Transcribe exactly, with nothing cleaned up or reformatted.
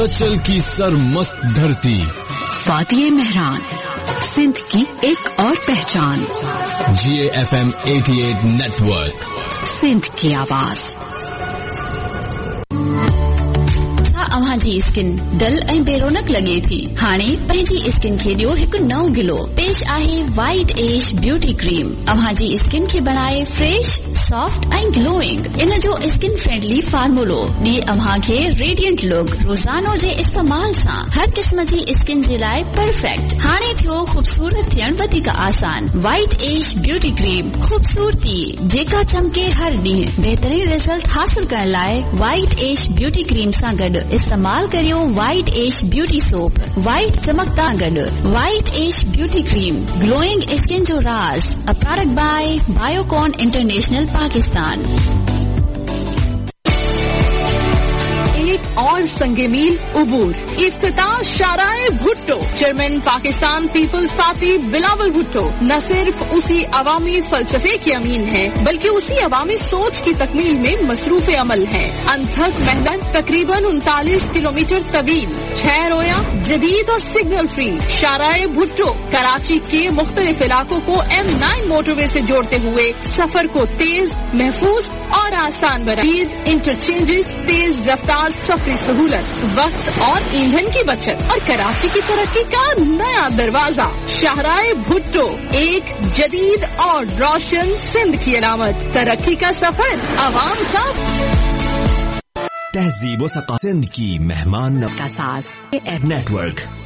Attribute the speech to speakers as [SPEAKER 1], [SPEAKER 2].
[SPEAKER 1] مستچل کی سرمست دھرتی،
[SPEAKER 2] وادی مہران سندھ کی ایک اور پہچان،
[SPEAKER 1] جی A F M eighty eight net work,
[SPEAKER 2] Sindh کی آواز۔
[SPEAKER 3] अव्हां जी स्किन डल ऐं बेरोनक लॻे थी? हाणे पंहिंजी स्किन खे ॾियो हिकु नओं गिलो। पेश आहे वाइट एज ब्यूटी क्रीम। अव्हां जी स्किन खे बनाए फ्रेश, सॉफ्ट ऐं ग्लोइंग। इन जो स्किन फ्रेंडली फार्मूलो ॾिए अव्हां खे रेडियंट लुक। रोज़ानो जे इस्तेमाल सां हर क़िस्म जी स्किन जे लाइ परफेक्ट। हाणे थियो ख़ूबसूरत थियण वधीक आसान। वाइट एज ब्यूटी क्रीम, ख़ूबसूरती जेका चमके हर ॾींहुं। बहितरीन रिज़ल्ट हासिल करण लाइ वाइट एज ब्यूटी क्रीम सां गॾु इस्तेमाल करियो white as beauty soap. White चमकता गॾु white as beauty cream, glowing skin जो राज। A product bye Biocon international Pakistan.
[SPEAKER 4] एक और संगे मील उबूर। इफ्तिताह शाराए Bhutto. Chairman Pakistan peoples party Bilawal Bhutto न सिर्फ उसी अवामी फलसफे के अमीन है, बल्कि उसी अवामी सोच की तकमील में मसरूफ अमल है। अनथक मेहनत तकरीबन उनतालीस किलोमीटर तवील, छह रोया, जदीद और सिग्नल फ्री शाराए भुट्टो कराची के मुख्तलिफ इलाकों को एम नाइन मोटरवे से जोड़ते हुए सफर को तेज, महफूज और आसान बनाए। इंटरचेंजेस, तेज रफ्तार सफरी सहूलत, वक्त और ईंधन की बचत और कराची की तरक्की का नया दरवाजा। शाहराए भुट्टो, एक जदीद और रोशन सिंध की अलामत। तरक्की का सफर आवाम का।
[SPEAKER 5] तहजीब व सक़ाफ़त सिंध की मेहमान
[SPEAKER 2] का साज
[SPEAKER 5] नेटवर्क।